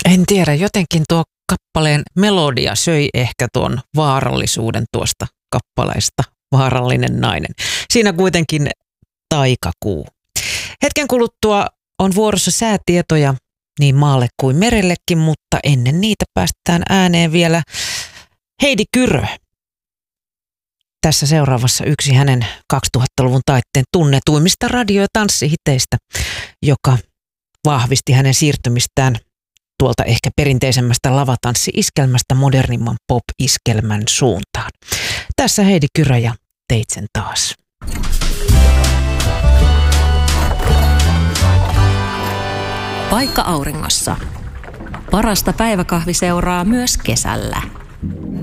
En tiedä, jotenkin tuo kappaleen melodia söi ehkä tuon vaarallisuuden tuosta kappaleesta. Vaarallinen nainen. Siinä kuitenkin taikakuu. Hetken kuluttua on vuorossa säätietoja niin maalle kuin merellekin, mutta ennen niitä päästään ääneen vielä Heidi Kyrö. Tässä seuraavassa yksi hänen 2000-luvun taitteen tunnetuimmista radio- ja tanssihiteistä, joka vahvisti hänen siirtymistään tuolta ehkä perinteisemmästä lavatanssi-iskelmästä modernimman pop-iskelmän suuntaan. Tässä Heidi Kyrö ja Teit sen taas. Paikka auringossa. Parasta päiväkahviseuraa myös kesällä.